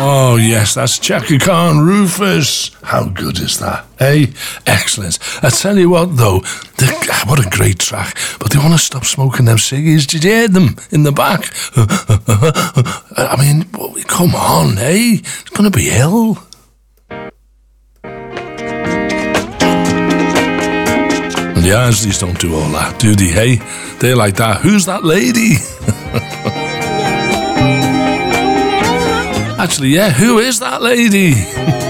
Oh, yes, that's Chaka Khan, Rufus. How good is that? Hey, excellent. I tell you what, though, what a great track. But they want to stop smoking them ciggies. Did you hear them in the back? I mean, come on, hey? It's going to be hell. And the Isleys don't do all that, do they, hey? They're like that. Who's that lady? Actually, yeah, who is that lady?